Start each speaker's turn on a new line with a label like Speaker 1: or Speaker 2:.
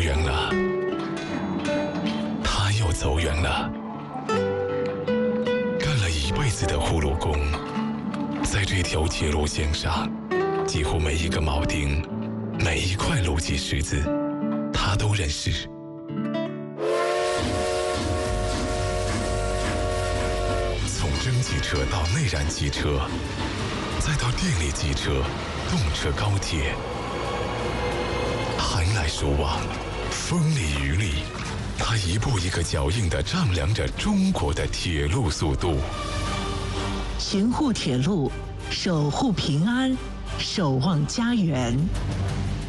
Speaker 1: 远了，他又走远了。干了一辈子的呼噜工，在这条铁路线上，几乎每一个铆钉，每一块路基石子，他都认识。从蒸汽车到内燃机车，再到电力机车、动车高铁，寒来暑往，风里雨里，他一步一个脚印地丈量着中国的铁路速度。
Speaker 2: 巡护铁路，守护平安，守望家园。